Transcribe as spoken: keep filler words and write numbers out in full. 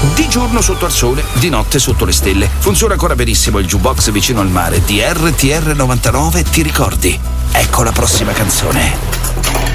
Di giorno sotto al sole, di notte sotto le stelle. Funziona ancora benissimo il jukebox vicino al mare di R T R novantanove, ti ricordi? Ecco la prossima canzone.